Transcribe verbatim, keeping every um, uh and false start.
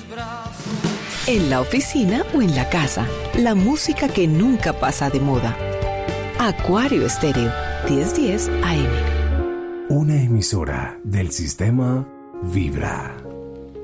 En la oficina o en la casa, la música que nunca pasa de moda. Acuario Estéreo, diez diez A M. Una emisora del sistema Vibra.